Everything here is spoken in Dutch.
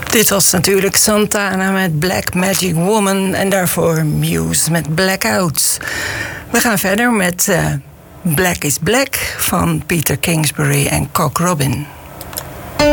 Dit was natuurlijk Santana met Black Magic Woman en daarvoor Muse met Blackout. We gaan verder met Black is Black van Peter Kingsbury en Cock Robin.